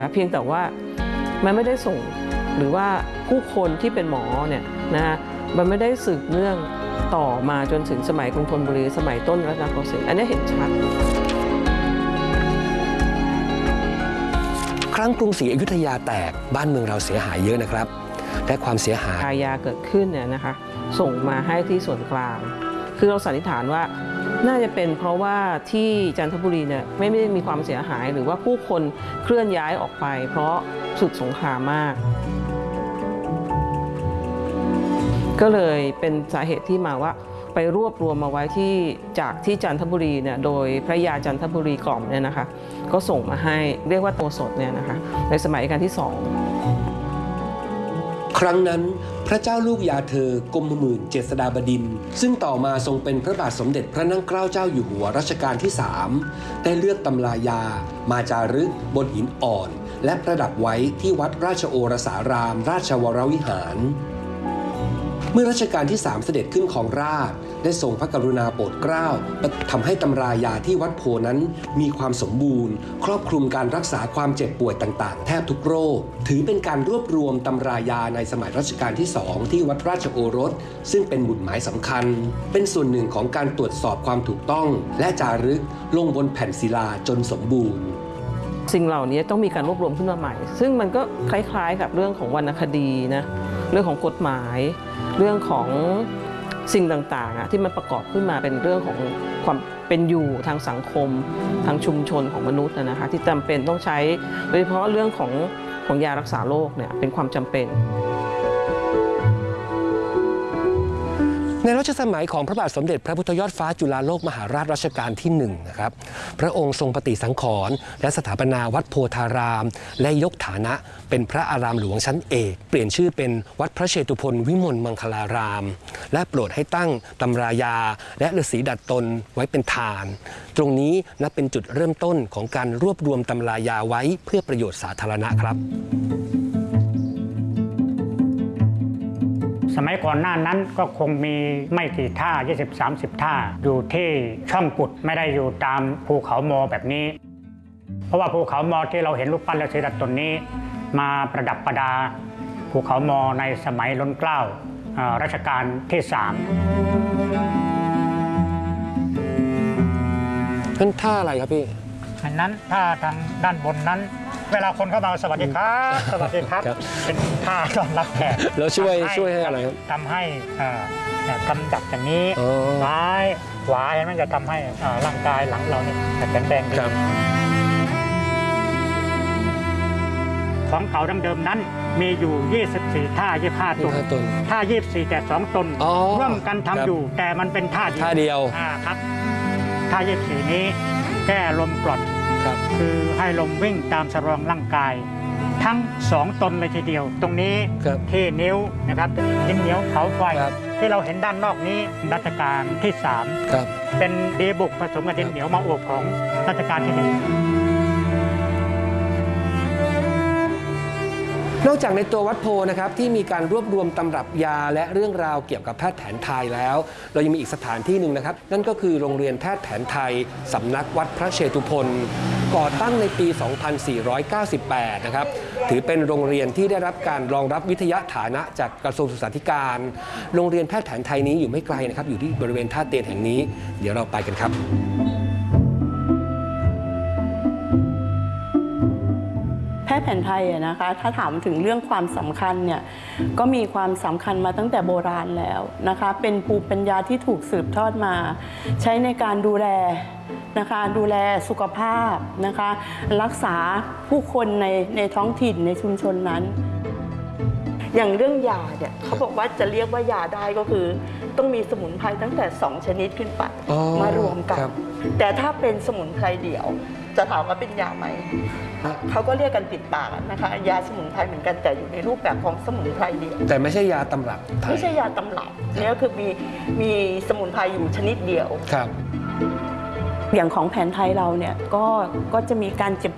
เพียงแต่ว่ามันไม่ได้ส่งหรือว่าผู้คนที่เป็นหมอเนี่ยนะมันไม่ได้สืบเนื่องต่อมาจนถึงสมัยกรุงธนบุรีสมัยต้นรัตนโกสินทร์อันนี้เห็นชัดครั้งกรุงศรีอยุธยาแตกบ้านเมืองเราเสียหายเยอะนะครับและความเสียหายอาญาเกิดขึ้นเนี่ยนะคะส่งมาให้ที่ส่วนกลางคือเราสันนิษฐานว่าน่าจะเป็นเพราะว่าที่จันทบุรีเนี่ยไม่ได้มีความเสียหายหรือว่าผู้คนเคลื่อนย้ายออกไปเพราะสุดสงครามมากก็เลยเป็นสาเหตุที่มาว่าไปรวบรวมมาไว้จากที่จันทบุรีเนี่ยโดยพระยาจันทบุรีกล่อมเนี่ยนะคะก็ส่งมาให้เรียกว่าโตสดเนี่ยนะคะในสมัยรัชกาลที่2 ครั้งนั้นพระเจ้าลูกยาเธอกรมหมื่นเจษฎาบดินทร์ซึ่งต่อมาทรงเป็นพระบาทสมเด็จพระนั่งเกล้าเจ้าอยู่หัวรัชกาลที่3ได้เลือกตำรายามาจารึกบนหินอ่อนและประดับไว้ที่วัดราชโอรสารามราชวรวิหารเมื่อรัชกาลที่3เสด็จขึ้นครองราชย์ได้ทรงพระกรุณาโปรดเกล้าทำให้ตำรายาที่วัดโพนั้นมีความสมบูรณ์ครอบคลุมการรักษาความเจ็บป่วยต่างๆแทบทุกโรคถือเป็นการรวบรวมตำรายาในสมัยรัชกาลที่2ที่วัดราชโอรสซึ่งเป็นหมุดหมายสำคัญเป็นส่วนหนึ่งของการตรวจสอบความถูกต้องและจารึกลงบนแผ่นศิลาจนสมบูรณ์สิ่งเหล่านี้ต้องมีการรวบรวมขึ้นมาใหม่ซึ่งมันก็คล้ายๆกับเรื่องของวรรณคดีนะเรื่องของกฎหมายเรื่องของสิ่งต่างๆที่มันประกอบขึ้นมาเป็นเรื่องของความเป็นอยู่ทางสังคมทางชุมชนของมนุษย์นะคะที่จำเป็นต้องใช้โดยเฉพาะเรื่องของยารักษาโรคเนี่ยเป็นความจำเป็นในรัชสมัยของพระบาทสมเด็จพระพุทธยอดฟ้าจุฬาโลกมหาราชรัชกาลที่1นะครับพระองค์ทรงปฏิสังขรณ์และสถาปนาวัดโพธารามและยกฐานะเป็นพระอารามหลวงชั้นเอกเปลี่ยนชื่อเป็นวัดพระเชตุพนวิมลมังคลารามและโปรดให้ตั้งตำรายาและฤาษีดัดตนไว้เป็นฐานตรงนี้นับเป็นจุดเริ่มต้นของการรวบรวมตำรายาไว้เพื่อประโยชน์สาธารณะครับสมัยก่อนหน้านั้นก็คงมีไม่กี่ท่า20-30 ท่าอยู่ที่ช่องกุดไม่ได้อยู่ตามภูเขามอแบบนี้เพราะว่าภูเขามอที่เราเห็นรูปปั้นฤาษีดัดตนนี้มาประดับประดาภูเขามอในสมัยล้นเกล้ารัชกาลที่3 นั่นท่าอะไรครับพี่อันนั้นท่าทางด้านบนนั้นเวลาคนเข้ามาสวัสดีครับสวัสดีครับเป็นท่าต้อนรับแขกแล้วช่วยให้อะไรครับทำให้กำจัดอย่างนี้ซ้ายขวาเห็นมันจะทำให้ร่างกายหลังเราเนี่ยแข็งแรงดีของเก่าดั้งเดิมนั้นมีอยู่24ท่า25 ตนท่า24แต่2 ตนร่วมกันทำอยู่แต่มันเป็นท่าเดียวครับท่า24นี้แก้ลมกรดคือให้ลมวิ่งตามสรองร่างกายทั้ง2 ตนเลยทีเดียวตรงนี้ที่นิ้วนะครับนิ้วเหนียวเขาไฟที่เราเห็นด้านนอกนี้รัชกาลที่3เป็นดีบุกผสมกับดินเหนียวมาอวบของรัชกาลที่1 นอกจากในตัววัดโพนะครับที่มีการรวบรวมตำรับยาและเรื่องราวเกี่ยวกับแพทย์แผนไทยแล้วเรายังมีอีกสถานที่หนึ่งนะครับนั่นก็คือโรงเรียนแพทย์แผนไทยสำนักวัดพระเชตุพนก่อตั้งในปี 2498 นะครับถือเป็นโรงเรียนที่ได้รับการรองรับวิทยาฐานะจากกระทรวงศึกษาธิการโรงเรียนแพทย์แผนไทยนี้อยู่ไม่ไกลนะครับอยู่ที่บริเวณท่าเตียนแห่งนี้เดี๋ยวเราไปกันครับแพทย์แผนไทยนะคะถ้าถามถึงเรื่องความสำคัญเนี่ยก็มีความสำคัญมาตั้งแต่โบราณแล้วนะคะเป็นภูมิปัญญาที่ถูกสืบทอดมาใช้ในการดูแลนะคะดูแลสุขภาพนะคะรักษาผู้คนในท้องถิ่นในชุมชนนั้นอย่างเรื่องยาเนี่ยเขาบอกว่าจะเรียกว่ายาได้ก็คือต้องมีสมุนไพรตั้งแต่2 ชนิดขึ้นไปมารวมกันแต่ถ้าเป็นสมุนไพรเดี่ยวจะถามว่าเป็นยาไหมเขาก็เรียกกันติดปากนะคะยาสมุนไพรเหมือนกันแต่อยู่ในรูปแบบของสมุนไพรเดียวแต่ไม่ใช่ยาตำรับไม่ใช่ยาตำรับนี่ก็คือมีสมุนไพรอยู่ชนิดเดียวครับอย่างของแผนไทยเราเนี่ยก็จะมีการเจ็บ